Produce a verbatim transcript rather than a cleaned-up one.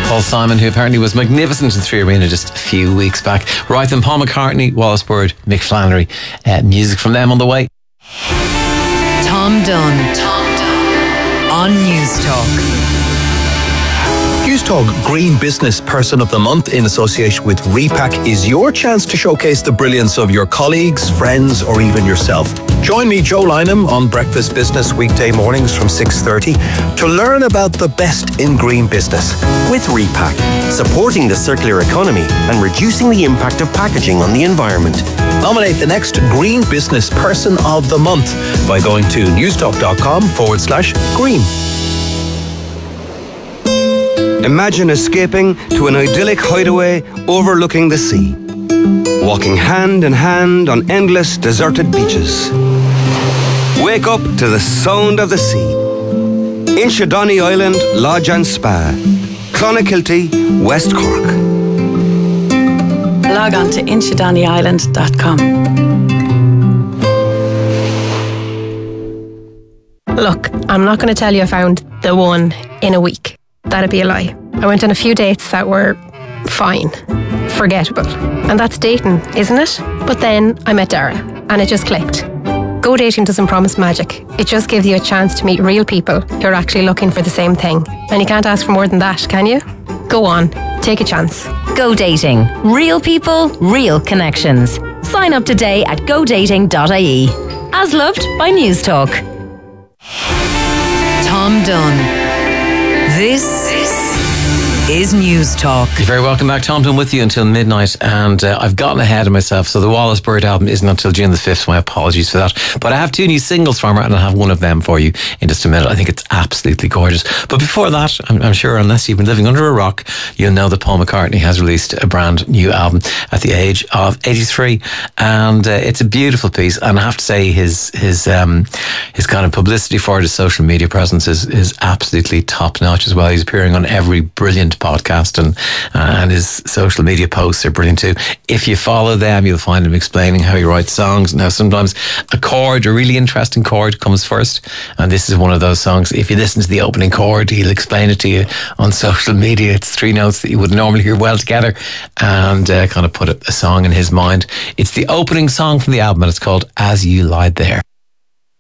Paul Simon, who apparently was magnificent in Three Arena just a few weeks back. Right then, Paul McCartney, Wallace Bird, Mick Flannery. Uh, music from them on the way. Tom Dunn. Tom Dunn. On News Talk. News Talk Green Business Person of the Month in association with Repack is your chance to showcase the brilliance of your colleagues, friends, or even yourself. Join me, Joe Lynham, on Breakfast Business weekday mornings from six thirty to learn about the best in green business. With Repack, supporting the circular economy and reducing the impact of packaging on the environment. Nominate the next Green Business Person of the Month by going to newstalk.com forward slash green. Imagine escaping to an idyllic hideaway overlooking the sea. Walking hand in hand on endless deserted beaches. Wake up to the sound of the sea. Inchydoney Island Lodge and Spa. Clonakilty, West Cork. Log on to inchydoney island dot com. Look, I'm not going to tell you I found the one in a week. That'd be a lie. I went on a few dates that were fine, forgettable. And that's dating, isn't it? But then I met Dara and it just clicked. Go Dating doesn't promise magic. It just gives you a chance to meet real people who are actually looking for the same thing. And you can't ask for more than that, can you? Go on, take a chance. Go Dating. Real people, real connections. Sign up today at go dating dot I E. As loved by News Talk. Tom Dunn. This is News Talk. You're very welcome back. Tom Dunn with you until midnight, and uh, I've gotten ahead of myself, so the Wallace Bird album isn't until June the fifth, so my apologies for that. But I have two new singles from her, and I'll have one of them for you in just a minute. I think it's absolutely gorgeous. But before that, I'm, I'm sure unless you've been living under a rock, you'll know that Paul McCartney has released a brand new album at the age of eighty-three, and uh, it's a beautiful piece. And I have to say, his his um, his kind of publicity for it, his social media presence is is absolutely top notch as well. He's appearing on every brilliant podcast, and uh, and his social media posts are brilliant too. If you follow them, you'll find him explaining how he writes songs. Now, sometimes a chord, a really interesting chord, comes first, and this is one of those songs. If you listen to the opening chord, he'll explain it to you on social media. It's three notes that you would normally hear well together, and uh, kind of put a, a song in his mind. It's the opening song from the album, and it's called As You Lied There.